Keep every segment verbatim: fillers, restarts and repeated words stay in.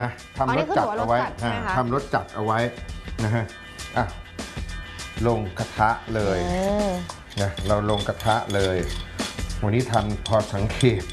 นะทำรสจัดเอาไว้ทำรสจัดเอาไว้นะฮะอ่ะลงกระทะเลยนะเราลงกระทะเลยวันนี้ทำพอสังเกต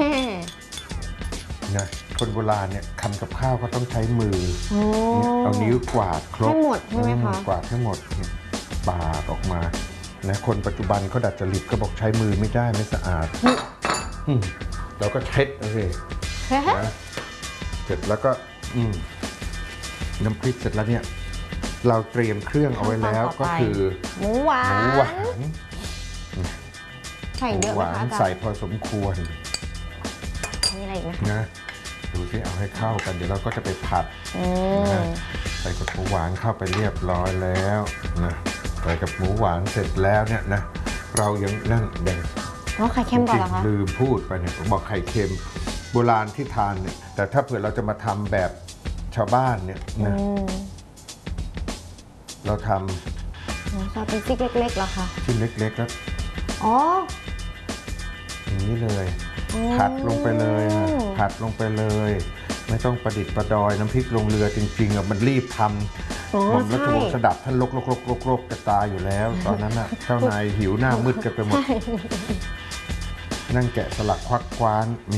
นะคนโบราณเนี่ยทำกับข้าวก็ต้องใช้มือเอานิ้วกวาดครบให้หมดใช่ไหมคะกวาดให้หมดปาดออกมานะคนปัจจุบันเขาดัดจริตก็บอกใช้มือไม่ได้ไม่สะอาดเราก็เช็ดเลยนะเสร็จแล้วก็น้ำพริกเสร็จแล้วเนี่ยเราเตรียมเครื่องเอาไว้แล้วก็คือหมูหวานหมูหวานใส่เยอะไหมคะใส่พอสมควรมีอะไรอีกนะดูสิเอาให้เข้ากันเดี๋ยวเราก็จะไปผัดนะใส่กับหมูหวานเข้าไปเรียบร้อยแล้วนะใส่กับหมูหวานเสร็จแล้วเนี่ยนะเรายังนั่นแดงแล้วไข่เค็มก่อนเหรอคะลืมพูดไปเนี่ยบอกไข่เค็มโบราณที่ทานเนี่ยแต่ถ้าเผื่อเราจะมาทำแบบชาวบ้านเนี่ยนะเราทำชอบเป็นซิกเล็กๆเหรอคะชิ้นเล็กๆแล้วอ๋ออย่างนี้เลยผัดลงไปเลยผัดลงไปเลยไม่ต้องประดิษฐ์ประดอยน้ำพริกลงเรือจริงๆอ่ะมันรีบทำผมรัชวงศ์สดับท่านลกลกลกลกลกจะตายอยู่แล้วตอนนั้นอ่ะเจ้านายหิวหน้ามืดกันไปหมดนั่งแกะสลักควักคว้านมี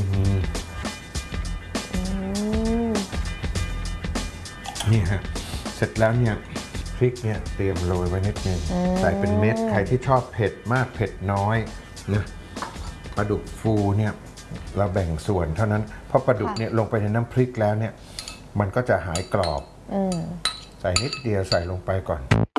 นี่ฮะเสร็จแล้วเนี่ยพริกเนี่ยเตรียมโรยไว้นิดนึงใส่เป็นเม็ดใครที่ชอบเผ็ดมากเผ็ดน้อยนะปลาดุกฟูเนี่ยเราแบ่งส่วนเท่านั้นเพราะปลาดุกเนี่ยลงไปในน้ำพริกแล้วเนี่ยมันก็จะหายกรอบใส่นิดเดียวใส่ลงไปก่อน